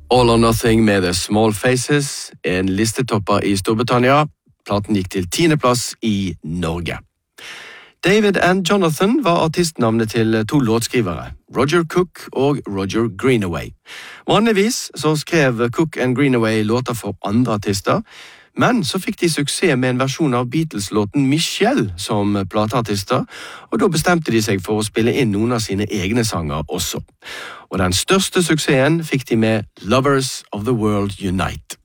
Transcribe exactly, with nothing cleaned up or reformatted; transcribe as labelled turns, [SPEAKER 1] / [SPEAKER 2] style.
[SPEAKER 1] All or Nothing med The Small Faces, en listetopper i Storbritannia. Platen gikk til tiendeplass i Norge. David and Jonathan var artistnavnet til to låtskrivere, Roger Cook og Roger Greenaway. Vanligvis så skrev Cook and Greenaway låter for andre artister, men så fikk de suksess med en versjon av Beatles-låten Michelle som plateartister, og da bestemte de seg for å spille inn noen av sine egne sanger også. Og den største suksessen fikk de med Lovers of the World Unite.